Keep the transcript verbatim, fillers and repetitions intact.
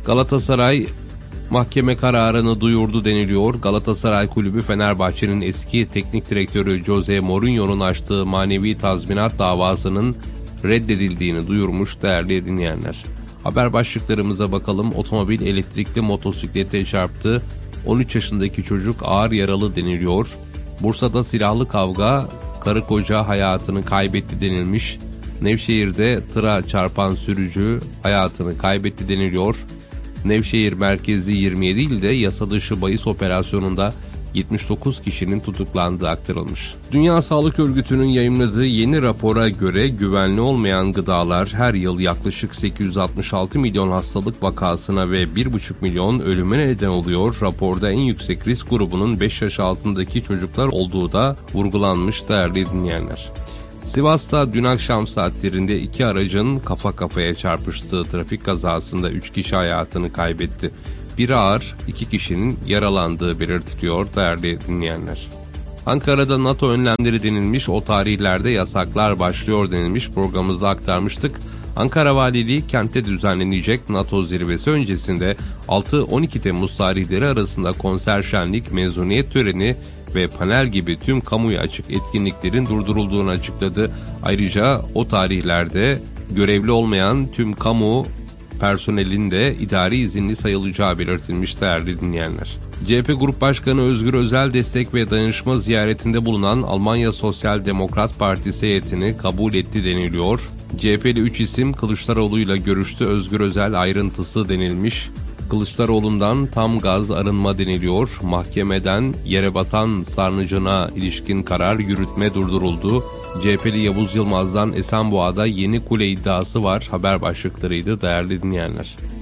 Galatasaray mahkeme kararını duyurdu deniliyor. Galatasaray Kulübü Fenerbahçe'nin eski teknik direktörü Jose Mourinho'nun açtığı manevi tazminat davasının reddedildiğini duyurmuş değerli dinleyenler. Haber başlıklarımıza bakalım. Otomobil elektrikli motosiklete çarptı. on üç yaşındaki çocuk ağır yaralı deniliyor. Bursa'da silahlı kavga, karı koca hayatını kaybetti denilmiş. Nevşehir'de tıra çarpan sürücü hayatını kaybetti deniliyor. Nevşehir merkezi yirmi yedi ilde yasa dışı bahis operasyonunda yetmiş dokuz kişinin tutuklandığı aktarılmış. Dünya Sağlık Örgütü'nün yayımladığı yeni rapora göre güvenli olmayan gıdalar her yıl yaklaşık sekiz yüz altmış altı milyon hastalık vakasına ve bir buçuk milyon ölüme neden oluyor. Raporda en yüksek risk grubunun beş yaş altındaki çocuklar olduğu da vurgulanmış değerli dinleyenler. Sivas'ta dün akşam saatlerinde iki aracın kafa kafaya çarpıştığı trafik kazasında üç kişi hayatını kaybetti. Biri ağır, iki kişinin yaralandığı belirtiliyor değerli dinleyenler. Ankara'da NATO önlemleri denilmiş, o tarihlerde yasaklar başlıyor denilmiş, programımızda aktarmıştık. Ankara Valiliği kentte düzenlenecek NATO zirvesi öncesinde altı on iki Temmuz tarihleri arasında konser, şenlik, mezuniyet töreni ve panel gibi tüm kamuya açık etkinliklerin durdurulduğunu açıkladı. Ayrıca o tarihlerde görevli olmayan tüm kamu personelin de idari izinli sayılacağı belirtilmiş değerli dinleyenler. C H P Grup Başkanı Özgür Özel destek ve dayanışma ziyaretinde bulunan Almanya Sosyal Demokrat Partisi heyetini kabul etti deniliyor. C H P'li üç isim Kılıçdaroğlu'yla görüştü. Özgür Özel ayrıntısı denilmiş. Kılıçdaroğlu'ndan tam gaz arınma deniliyor. Mahkemeden yere batan sarnıcına ilişkin karar yürütme durduruldu. C H P'li Yavuz Yılmaz'dan Esenboğa'da yeni kule iddiası var. Haber başlıklarıydı değerli dinleyenler.